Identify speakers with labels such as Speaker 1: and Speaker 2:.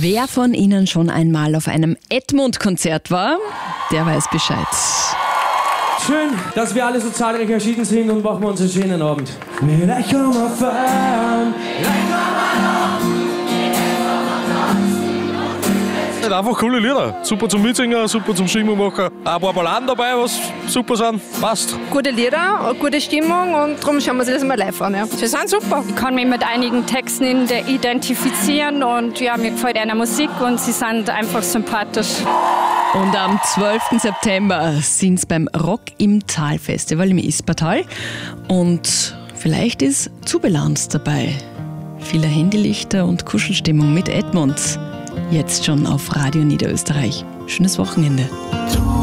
Speaker 1: Wer von Ihnen schon einmal auf einem Edmund-Konzert war, der weiß Bescheid.
Speaker 2: Schön, dass wir alle so zahlreich erschienen sind und machen wir uns einen schönen Abend. Mit euch kommen wir fahren,
Speaker 3: Einfach coole Lieder. Super zum Mitsingen, super zum Stimmung machen. Ein paar Balladen dabei, was super sind. Passt.
Speaker 4: Gute Lieder, eine gute Stimmung und darum schauen wir uns das mal live an. Ja. Sie sind super.
Speaker 5: Ich kann mich mit einigen Texten identifizieren und ja, mir gefällt eine Musik und sie sind einfach sympathisch.
Speaker 1: Und am 12. September sind sie beim Rock im Tal Festival im Ispertal. Und vielleicht ist Zubelanz dabei. Viele Handylichter und Kuschelstimmung mit Edmund. Jetzt schon auf Radio Niederösterreich. Schönes Wochenende.